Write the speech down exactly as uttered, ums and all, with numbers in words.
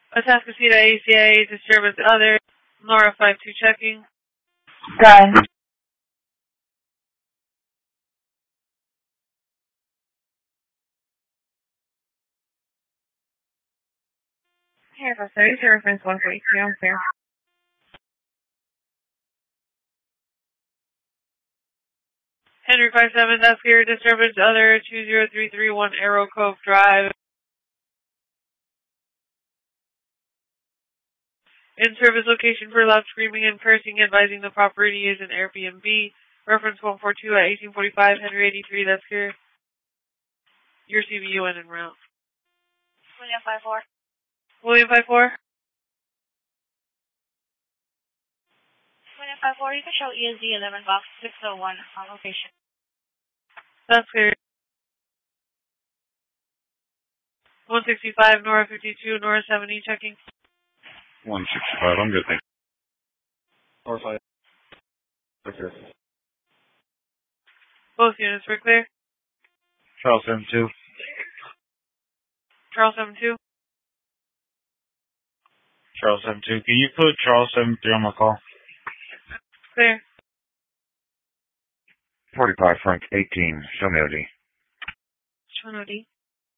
Atascocita A C A, disturbance other, Nora five two checking. Done. Here for thirty, reference one forty-three on fair. Henry five seven, that's your disturbance other, two zero three three one Arrow Cove Drive. In service location for loud screaming and cursing, advising the property is an Airbnb. Reference one four two at eighteen forty-five, Henry eighty-three, that's your, your C B U N en route. William five four. William five four? William five four, you can show E S D eleven box six oh one on location. That's clear. one sixty-five, Nora fifty-two, Nora seventy, checking. one sixty-five, I'm good, thanks. Nora five. Okay. Both units were clear. Charles seven two. Charles seven two. Charles seven two. Can you put Charles seven three on my call? Clear. forty-five, Frank eighteen, show me O D. Show me O D.